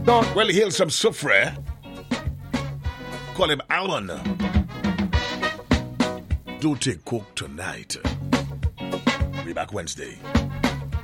Well, here's some soufre. Call him Alan. Do take cook tonight. Be back Wednesday.